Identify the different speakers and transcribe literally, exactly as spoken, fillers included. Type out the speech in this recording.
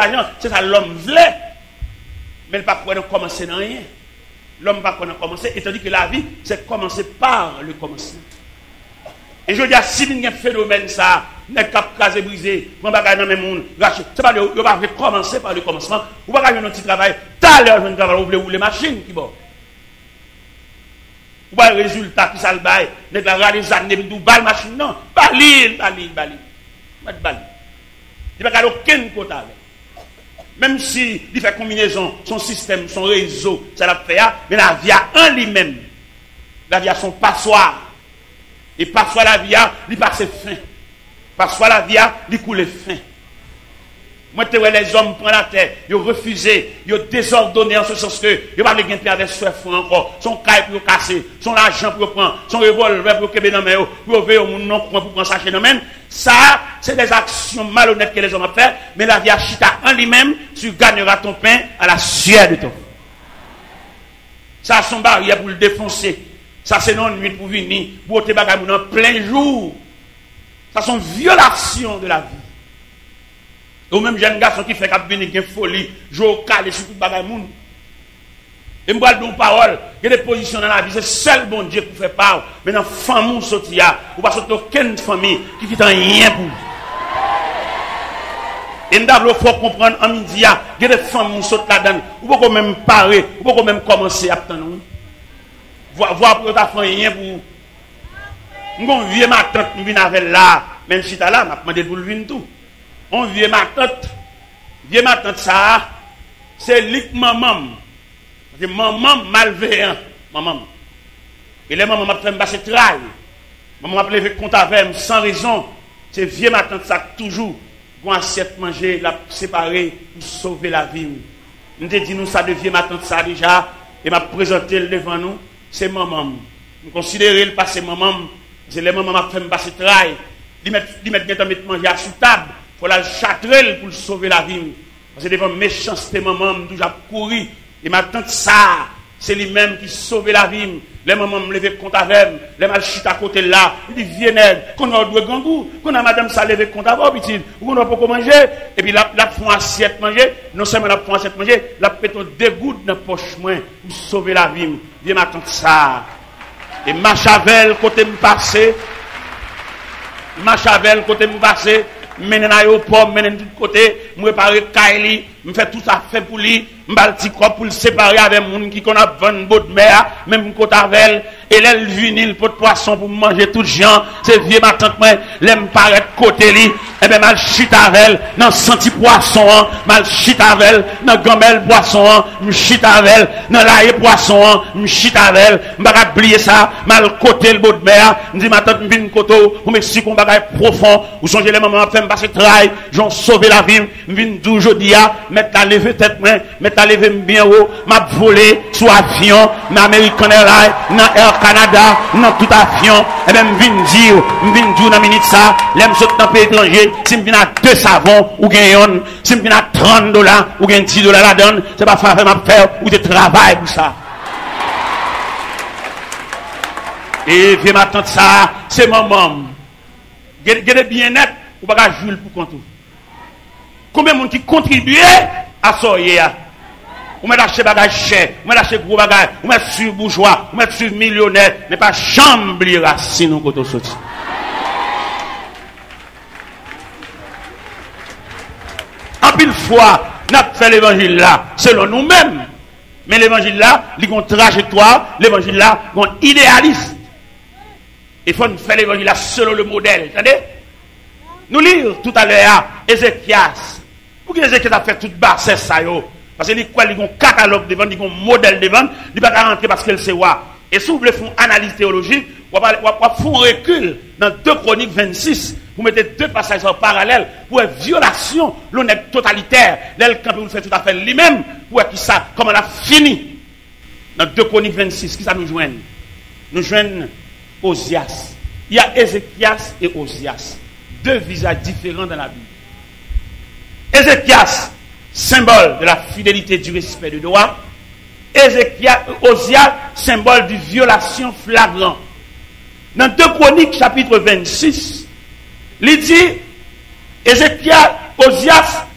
Speaker 1: l'argent, c'est ça l'homme voulait. Mais il ne peut pas commencer dans rien. L'homme ne peut pas commencer, étant donné que la vie, c'est commencer par le commencement. Et je dis à si il y a un phénomène, ça, n'est pas casé, brisé, on va gagner dans le monde, c'est pas de va commencer par le commencement, on va gagner un petit travail, t'as l'heure, je travail, vous voulez rouler machine qui bon. Ou pas le résultat qui ça le bail, n'est pas les années, nous balle machine, non, balil, balil, balil, balil. Il n'y a pas aucun côté avec. Même si il fait combinaison, son système, son réseau, ça l'a fait, mais la vie a en lui-même. La vie a son passoire. Et parfois la vie a, il passe fin. Parfois la vie a, il coule fin. Moi, tu vois les hommes prennent la terre, ils ont refusé, ils ont désordonné en ce sens que, ils n'ont pas de avec soif encore, son caille pour casser, son argent pour prendre, son revolver pour kebe dans main, pour ouvrir au monde non pour prendre sachet dans main. Ça, c'est des actions malhonnêtes que les hommes ont fait, mais la vie a chita en lui-même, tu gagneras ton pain à la sueur de ton. Ça a son barrière pour le défoncer. Ça, c'est non nuit pour venir, pour te bagaille en plein jour. Ça, c'est une violation de la vie. Ou même jeune garçon qui fait qu'il y a une folie, je au calé sur tout le bagaille moun. Et moi, je dis une parole, il y a des positions dans la vie, c'est seul bon Dieu qui fait part. Mais dans la famille, il y a, ou pas sortir aucune famille qui fait rien pour. Et nous faut comprendre en midi, il y a des familles qui sont là-dedans, ou pas même parer, ou pas même commencer à attendre. Voir pour ta famille rien pour. Mon vieux ma tante me vient avec là, même si tu là, m'a demandé pour le venir tout. On vieux ma tante, vieux ma tante ça, c'est lik maman. C'est maman malveillant, maman. Et les mamans m'a fait me passer travail. Maman m'a levé compte avec sans raison. C'est vieux ma tante ça toujours pour assiette manger, la séparer pour sauver la vie. Nous te dit nous ça de vieux ma tante ça déjà et m'a présenté devant nous, c'est maman. Nous considérer le passé maman, c'est les mamans m'a fait me passer travail. Ils mettent ils mettent bien mettre manger sous table. Il faut la châtrer pour sauver la vie. Parce que devant méchanceté, maman, je toujours couru. Et ma tante, ça, c'est lui-même qui sauve la vie. Les mamans me lever compte avec elle. Les mal chute à côté là. Il dit, viens, qu'on a deux gangou. Qu'on a madame ça lever compte avec elle. Ou qu'on a pas manger. Et puis, la, la font assiette manger. Non seulement la font assiette manger, la péton deux gouttes dans la poche moins pour sauver la vie. Viens, ma tante, ça. Et ma chavel, côté me passer. Ma chavel, côté me passer. Menen aéroport, menen de côté, me préparer Kaili, me fait tout ça fait pour lui, me balti quoi pour le séparer avec moun qui qu'on a vingt bottes de mer, même côté avec et elle vinil pour poisson pour manger tout gens, c'est vieux ma tante moi, l'aime paraître côté li, et ben mal chute avec elle, dans senti poisson, mal chute avec elle, dans gamelle poisson, me chute avec elle, dans l'ail poisson, me chute avec elle, me pas oublier ça, mal côté le bout de mer, me dit ma tante me vinn koto, pour m'expliquer un bagage profond, ou songez les mamans fait passer travail, j'en sauver la vie, me vinn aujourd'hui à mettre la lever tête moi, mettre la lever bien haut, m'a volé sur avion, dans American Airlines, dans Air Canada, dans tout avion, et même vinn dire, vinn dire dans minute ça, l'aime saute dans pays étranger, si me vinn à deux savons ou gagne, si me vinn à trente dollars ou gagne dix dollars la donne, c'est pas faire m'a faire ou de travail pour ça. Et viens ma tante ça, c'est maman. Gardez bien net, ou pas jouer pour compte. Combien de monde qui contribue à ça? Ou met acheter bagage cher, ou met acheter gros bagage, ou met sur bourgeois, ou met sur millionnaire, mais pas chambre racine au côté sorti. En pile fois, n'a fait l'évangile là, selon nous-mêmes. Mais l'évangile là, il y a une trajectoire, l'évangile là, il y a un idéaliste. Il faut faire l'évangile là selon le modèle. Attendez? Nous lire tout à l'heure Ézéchias. Pour que Ézéchias a fait toute basse ça yo. Parce qu'il y a un catalogue devant, il y a un modèle devant, il ne va pas rentrer parce qu'elle sait quoi. Et si vous voulez faire une analyse théologique, vous allez faire un recul dans deux Chroniques vingt-six, vous mettez deux passages en parallèle pour une violation, l'honnête totalitaire, l'aile quand vous faites tout à fait lui-même, pour qui ça, comment elle a fini. Dans deux Chroniques vingt-six, qui ça nous joigne? Nous joignons Osias. Il y a Ézéchias et Osias. Deux visages différents dans la Bible. Ézéchias, symbole de la fidélité, du respect du droit. Ézéchias, Osias, symbole de violation flagrante. Dans deux Chroniques, chapitre vingt-six, il dit, Ézéchias, Osias,